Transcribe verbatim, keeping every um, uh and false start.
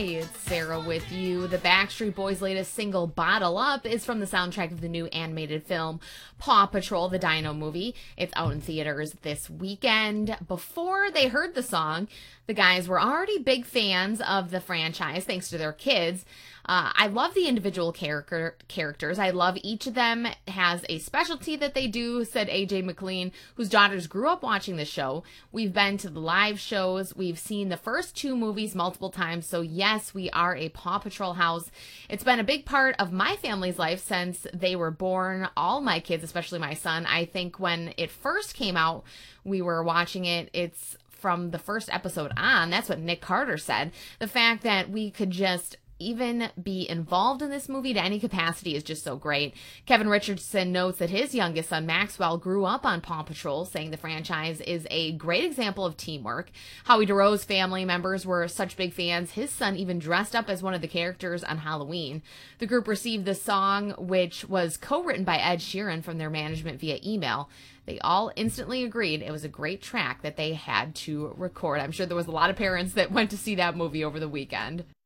it's Sarah with you. The Backstreet Boys' latest single, Bottle Up, is from the soundtrack of the new animated film, Paw Patrol, the Dino movie. It's out in theaters this weekend. Before they heard the song, the guys were already big fans of the franchise, thanks to their kids. Uh, I love the individual character characters. I love each of them has a specialty that they do, said A J McLean, whose daughters grew up watching the show. We've been to the live shows. We've seen the first two movies multiple times. So yes, we are a Paw Patrol house. It's been a big part of my family's life since they were born. All my kids, especially my son, I think when it first came out, we were watching it. It's from the first episode on. That's what Nick Carter said. The fact that we could just even be involved in this movie to any capacity is just so great. Kevin Richardson notes that his youngest son, Maxwell, grew up on Paw Patrol, saying the franchise is a great example of teamwork. Howie DeRoe's family members were such big fans, his son even dressed up as one of the characters on Halloween. The group received the song, which was co-written by Ed Sheeran, from their management via email. They all instantly agreed it was a great track that they had to record. I'm sure there was a lot of parents that went to see that movie over the weekend.